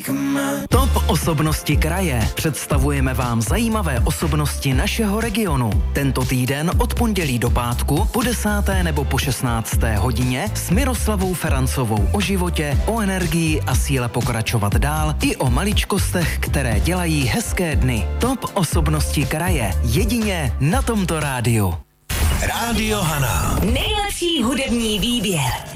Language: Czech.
Top osobnosti kraje. Představujeme vám zajímavé osobnosti našeho regionu. Tento týden od pondělí do pátku po 10. nebo po 16. hodině s Miroslavou Ferancovou o životě, o energii a síle pokračovat dál i o maličkostech, které dělají hezké dny. Top osobnosti kraje. Jedině na tomto rádiu. Rádio Hana. Nejlepší hudební výběr.